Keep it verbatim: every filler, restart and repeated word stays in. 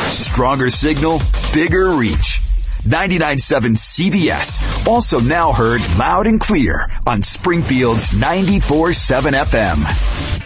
Stronger signal, bigger reach. ninety-nine point seven C V S. Also now heard loud and clear on Springfield's ninety-four point seven F M.